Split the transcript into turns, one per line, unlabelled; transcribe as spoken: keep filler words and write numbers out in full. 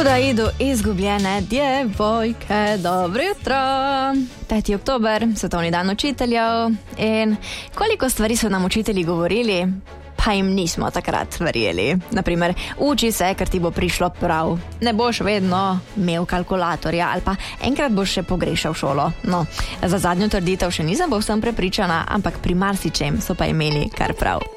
da idu izgubljene djevojke, dobro jutro. peti oktober, svetovni dan učiteljev in koliko stvari so nam učitelji govorili, pa jim nismo takrat verjeli. Naprimer, uči se, ker ti bo prišlo prav. Ne boš vedno imel kalkulatorja ali pa enkrat boš še pogrešal šolo. No, za zadnjo trditev še nisem povsem prepričana, ampak pri marsičem so pa imeli kar prav.